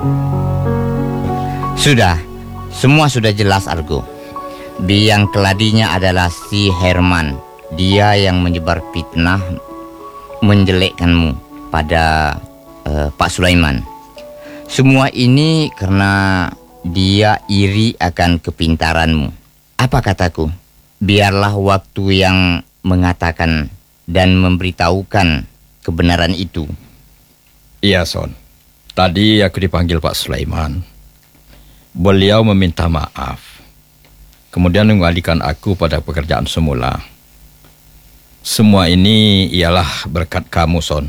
Sudah, semua sudah jelas, Argo. Biang keladinya adalah si Herman. Dia yang menyebar fitnah menjelekkanmu pada Pak Sulaiman. Semua ini karena dia iri akan kepintaranmu. Apa kataku? Biarlah waktu yang mengatakan dan memberitahukan kebenaran itu. Iya, Son. Tadi aku dipanggil Pak Sulaiman. Beliau meminta maaf. Kemudian mengalihkan aku pada pekerjaan semula. Semua ini ialah berkat kamu, Son.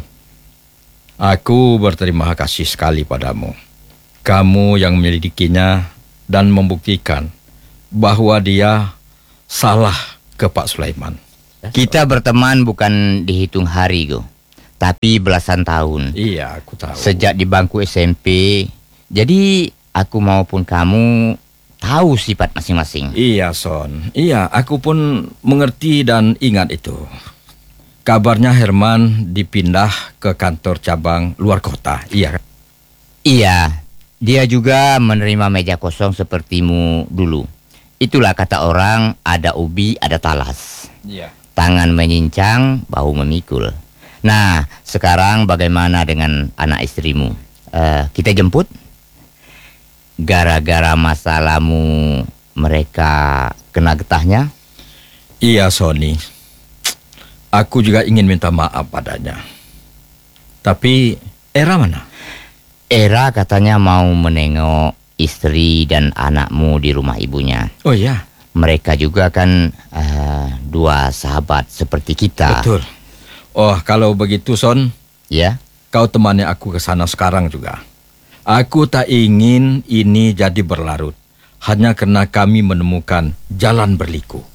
Aku berterima kasih sekali padamu. Kamu yang menyelidikinya dan membuktikan bahwa dia salah ke Pak Sulaiman. Kita berteman bukan dihitung hari, Go, tapi belasan tahun. Iya, aku tahu. Sejak di bangku SMP. Jadi aku maupun kamu tahu sifat masing-masing. Iya, Son. Iya, aku pun mengerti dan ingat itu. Kabarnya Herman dipindah ke kantor cabang luar kota. Iya kan? Iya, dia juga menerima meja kosong sepertimu dulu. Itulah kata orang, ada ubi, ada talas. Iya. Tangan menyincang, bahu memikul. Nah, sekarang bagaimana dengan anak istrimu? Kita jemput? Gara-gara masalahmu mereka kena getahnya? Iya, Sony. Aku juga ingin minta maaf padanya. Tapi Era mana? Era katanya mau menengok istri dan anakmu di rumah ibunya. Oh iya. Mereka juga kan dua sahabat seperti kita. Betul. Oh, kalau begitu, Son, Ya. kau temani aku ke sana sekarang juga. Aku tak ingin ini jadi berlarut hanya karena kami menemukan jalan berliku.